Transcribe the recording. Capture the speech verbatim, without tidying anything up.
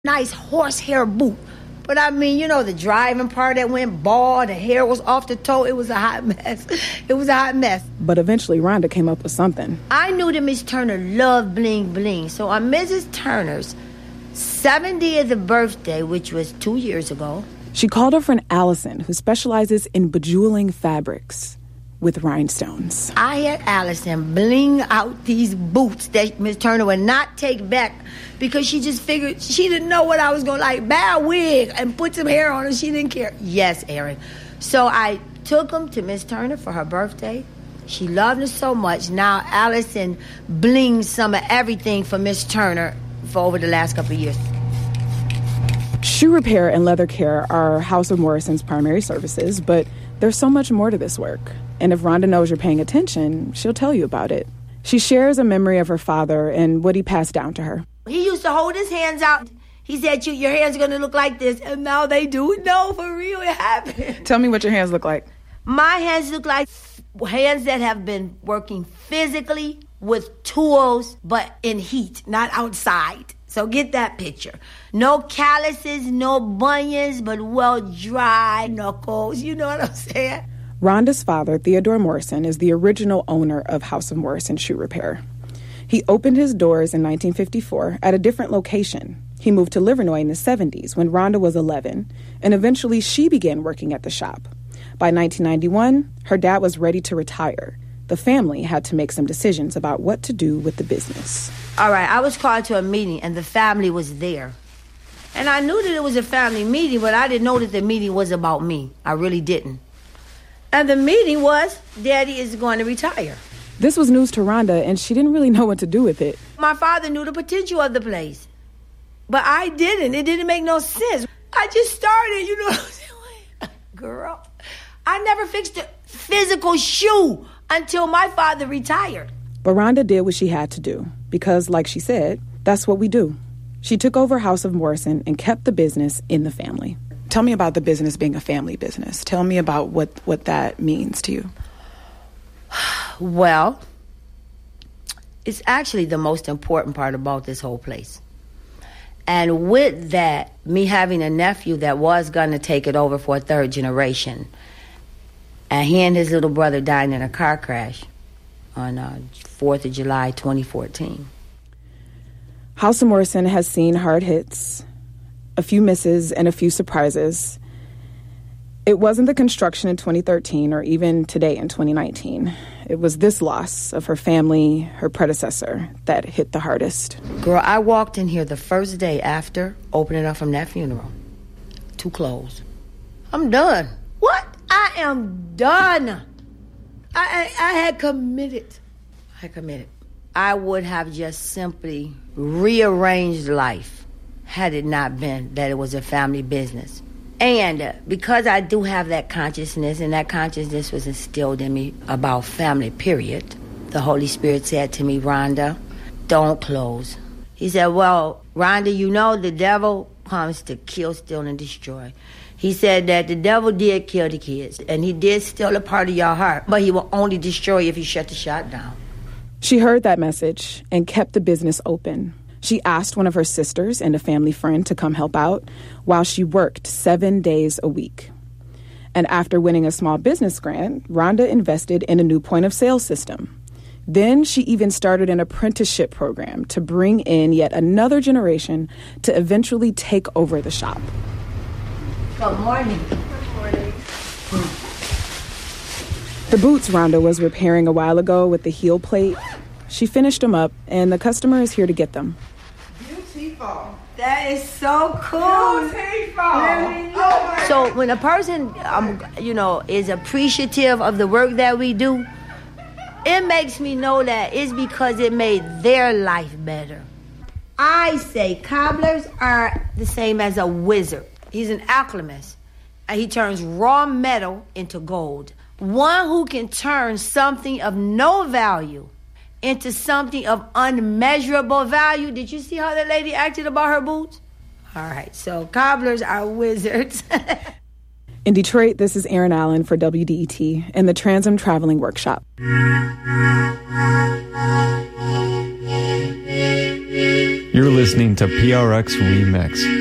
nice horsehair boot. But I mean, you know, the driving part that went bald, the hair was off the toe. It was a hot mess. It was a hot mess. But eventually, Rhonda came up with something. I knew that Miss Turner loved bling bling. So on Missus Turner's seventieth birthday, which was two years ago, she called her friend Allison, who specializes in bejeweling fabrics with rhinestones. I had Allison bling out these boots that Miss Turner would not take back because she just figured she didn't know what I was going to like. Buy a wig and put some hair on her. She didn't care. Yes, Erin. So I took them to Miss Turner for her birthday. She loved her so much. Now Allison blings some of everything for Miss Turner for over the last couple of years. Shoe repair and leather care are House of Morrison's primary services, but there's so much more to this work. And if Rhonda knows you're paying attention, she'll tell you about it. She shares a memory of her father and what he passed down to her. He used to hold his hands out. He said, you, your hands are going to look like this. And now they do. No, for real, it happened. Tell me what your hands look like. My hands look like hands that have been working physically with tools, but in heat, not outside. So get that picture. No calluses, no bunions, but well-dry knuckles. You know what I'm saying? Rhonda's father, Theodore Morrison, is the original owner of House of Morrison Shoe Repair. He opened his doors in nineteen fifty-four at a different location. He moved to Livernois in the seventies when Rhonda was eleven, and eventually she began working at the shop. By nineteen ninety-one, her dad was ready to retire. The family had to make some decisions about what to do with the business. All right, I was called to a meeting, and the family was there. And I knew that it was a family meeting, but I didn't know that the meeting was about me. I really didn't. And the meeting was, Daddy is going to retire. This was news to Rhonda, and she didn't really know what to do with it. My father knew the potential of the place, but I didn't. It didn't make no sense. I just started, you know what I'm saying? Girl, I never fixed a physical shoe until my father retired. But Rhonda did what she had to do, because, like she said, that's what we do. She took over House of Morrison and kept the business in the family. Tell me about the business being a family business. Tell me about what, what that means to you. Well, it's actually the most important part about this whole place. And with that, me having a nephew that was going to take it over for a third generation, and he and his little brother died in a car crash on uh, fourth of July, twenty fourteen. House of Morrison has seen hard hits, a few misses, and a few surprises. It wasn't the construction in twenty thirteen or even today in twenty nineteen. It was this loss of her family, her predecessor, that hit the hardest. Girl, I walked in here the first day after opening up from that funeral. Too close. I'm done. What? I am done. I, I, I had committed. I committed. I would have just simply rearranged life had it not been that it was a family business. And uh, because I do have that consciousness, and that consciousness was instilled in me about family, period, the Holy Spirit said to me, Rhonda, don't close. He said, well, Rhonda, you know the devil comes to kill, steal, and destroy. He said that the devil did kill the kids, and he did steal a part of your heart, but he will only destroy you if you shut the shot down. She heard that message and kept the business open. She asked one of her sisters and a family friend to come help out while she worked seven days a week. And after winning a small business grant, Rhonda invested in a new point-of-sale system. Then she even started an apprenticeship program to bring in yet another generation to eventually take over the shop. Good morning. Good morning. The boots Rhonda was repairing a while ago with the heel plate, she finished them up, and the customer is here to get them. Beautiful. That is so cool. Beautiful. Oh my So when a person, um, you know, is appreciative of the work that we do, it makes me know that it's because it made their life better. I say cobblers are the same as a wizard. He's an alchemist, and he turns raw metal into gold. One who can turn something of no value into something of unmeasurable value. Did you see how that lady acted about her boots? All right, so cobblers are wizards. In Detroit, this is Erin Allen for W D E T and the Transam Traveling Workshop. You're listening to P R X Remix.